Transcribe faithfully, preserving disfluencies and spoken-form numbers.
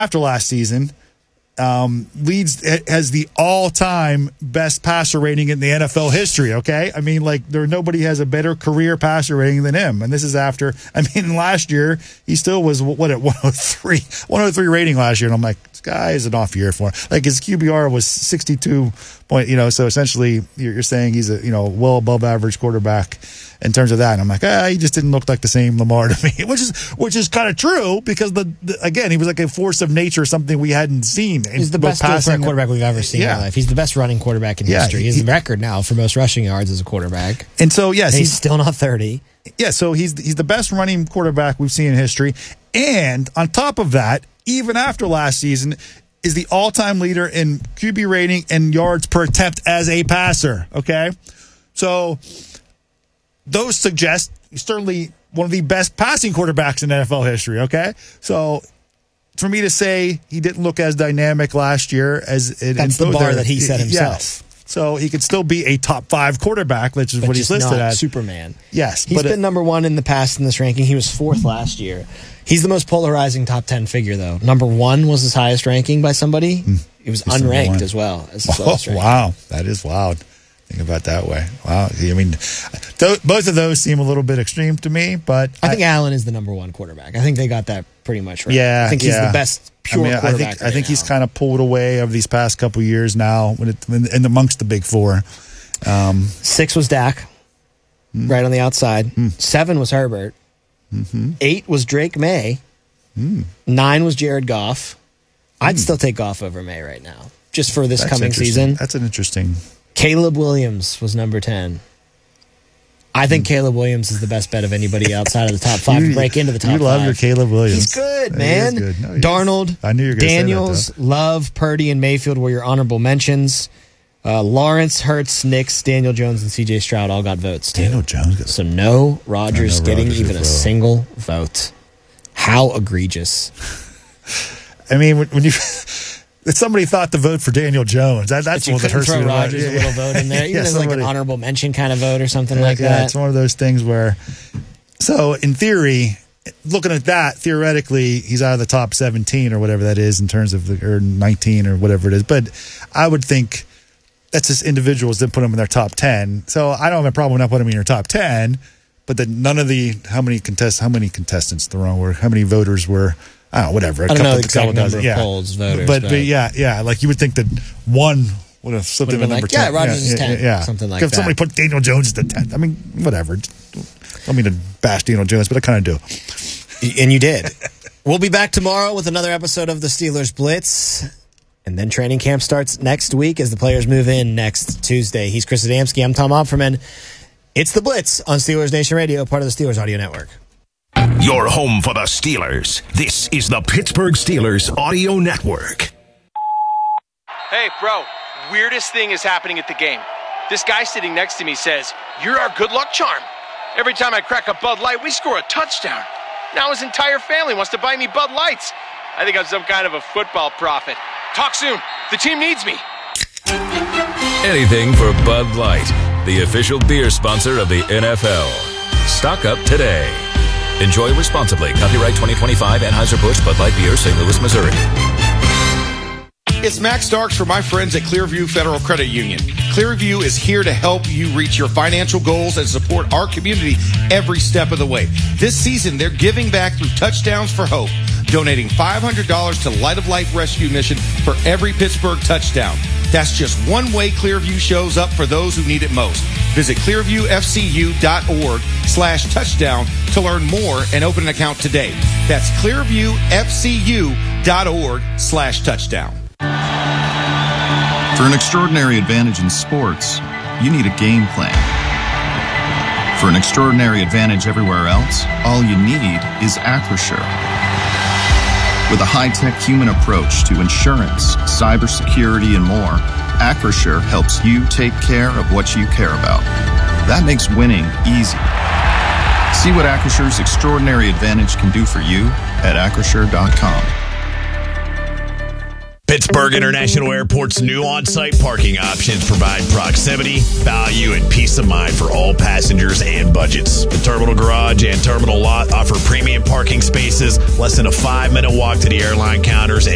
after last season, um, leads has the all-time best passer rating in the N F L history, okay? I mean, like, there nobody has a better career passer rating than him. And this is after, I mean, last year, he still was, what, at one oh three, one oh three rating last year. And I'm like, this guy is an off year for him. Like, his Q B R was sixty-two point, you know, so essentially you're, you're saying he's a, you know, well above average quarterback in terms of that. And I'm like, ah, he just didn't look like the same Lamar to me, which is which is kind of true because, the, the again, he was like a force of nature, something we hadn't seen. He's the best passing quarterback we've ever seen yeah. in our life. He's the best running quarterback in yeah, history. He's he, the record now for most rushing yards as a quarterback. And so, yes. And he's, he's still not thirty. Yeah, so he's he's the best running quarterback we've seen in history. And on top of that, even after last season, is the all-time leader in Q B rating and yards per attempt as a passer, okay? So those suggest he's certainly one of the best passing quarterbacks in N F L history, okay? So for me to say he didn't look as dynamic last year as it, that's the bar that he set himself. Yes. So he could still be a top five quarterback, which is but what he's listed not as. Superman. Yes. He's but been it, number one in the past in this ranking. He was fourth last year. He's the most polarizing top ten figure, though. Number one was his highest ranking by somebody. It was he's unranked as well as his lowest oh, ranking. Wow. That is wild. Think about it that way. Wow. I mean, th- both of those seem a little bit extreme to me, but I think I, Allen is the number one quarterback. I think they got that pretty much right. Yeah. I think he's yeah. the best pure I mean, quarterback. I think, right I think now. he's kind of pulled away of these past couple years now when it, in, in amongst the big four. Um, Six was Dak, mm, right on the outside. Mm. Seven was Herbert. Mm-hmm. Eight was Drake May. Mm. Nine was Jared Goff. I'd mm. still take Goff over May right now, just for this That's coming season. That's an interesting. Caleb Williams was number ten. I think mm. Caleb Williams is the best bet of anybody outside of the top five you, to break into the top five. You love five. your Caleb Williams. He's good, man. He is good. No, Darnold, I knew you were gonna Daniels, say that, Love, Purdy, and Mayfield were your honorable mentions. Uh, Lawrence, Hurts, Nix, Daniel Jones, and C J Stroud all got votes, too. Daniel Jones got So no Rodgers getting Rodgers even a single vote. How egregious. I mean, when, when you... Somebody thought to vote for Daniel Jones. That, that's but you one that hurts me. Throw Rodgers a little vote in there, even yeah, as like an honorable mention kind of vote or something yeah, like yeah, that. It's one of those things where, so in theory, looking at that, theoretically, he's out of the top seventeen or whatever that is in terms of the, or nineteen or whatever it is. But I would think that's just individuals that put him in their top ten. So I don't have a problem with not putting him in your top ten. But then none of the how many contest how many contestants the wrong word how many voters were. I don't know, whatever. A I don't couple, know the exact number dozen, of yeah. polls, voters. But, but, but yeah, yeah, like you would think that one would have slipped in at number like, ten. Yeah, Rodgers yeah, is ten, yeah, yeah. something like if that. If somebody put Daniel Jones at the tenth, I mean, whatever. I don't mean to bash Daniel Jones, but I kind of do. And you did. We'll be back tomorrow with another episode of the Steelers Blitz. And then training camp starts next week as the players move in next Tuesday. He's Chris Adamski. I'm Tom Opferman. It's the Blitz on Steelers Nation Radio, part of the Steelers Audio Network. Your home for the Steelers. This is the Pittsburgh Steelers Audio Network. Hey, bro, weirdest thing is happening at the game. This guy sitting next to me says, "You're our good luck charm. Every time I crack a Bud Light, we score a touchdown." Now his entire family wants to buy me Bud Lights. I think I'm some kind of a football prophet. Talk soon. The team needs me. Anything for Bud Light, the official beer sponsor of the N F L. Stock up today. Enjoy responsibly. Copyright twenty twenty-five Anheuser-Busch Bud Light Beer, Saint Louis, Missouri. It's Max Starks for my friends at Clearview Federal Credit Union. Clearview is here to help you reach your financial goals and support our community every step of the way. This season, they're giving back through Touchdowns for Hope, donating five hundred dollars to Light of Life Rescue Mission for every Pittsburgh touchdown. That's just one way Clearview shows up for those who need it most. Visit clearviewfcu.org slash touchdown to learn more and open an account today. That's clearviewfcu.org slash touchdown. For an extraordinary advantage in sports, you need a game plan. For an extraordinary advantage everywhere else, all you need is Acrisure. With a high-tech human approach to insurance, cybersecurity, and more, Acrisure helps you take care of what you care about. That makes winning easy. See what Acrisure's extraordinary advantage can do for you at acrisure dot com. Pittsburgh International Airport's new on-site parking options provide proximity, value, and peace of mind for all passengers and budgets. The Terminal Garage and Terminal Lot offer premium parking spaces, less than a five-minute walk to the airline counters, and